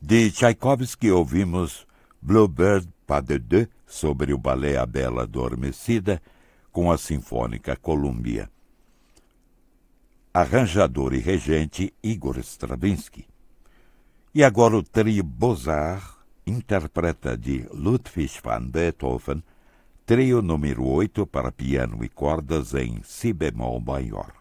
De Tchaikovsky ouvimos Bluebird Pas de Deux, sobre o balé A Bela Adormecida, com a Sinfônica Columbia. Arranjador e regente Igor Stravinsky. E agora o trio Beaux-Arts interpreta de Ludwig van Beethoven, trio número 8 para piano e cordas em si bemol maior.